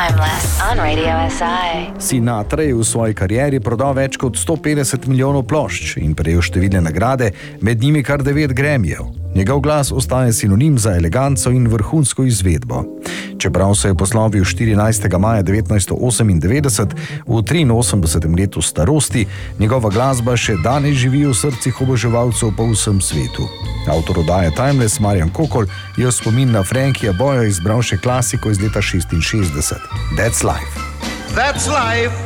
Timeless on Radio SI. Sinatra je v svoji karieri prodal več kot 150 milijonov plošč in prejel številne nagrade, med njimi kar 9 Grammyjev. Njegov glas ostaje sinonim za eleganco in vrhunsko izvedbo. Čeprav se je poslovil 14. maja 1998 v 83. letu starosti, njegova glasba še danes živi v srcih oboževalcev po vsem svetu. Avtor oddaje Timeless Marjan Kokol je v spomin na Frankija Boya izbral še klasiko iz leta 66. That's Life. That's life.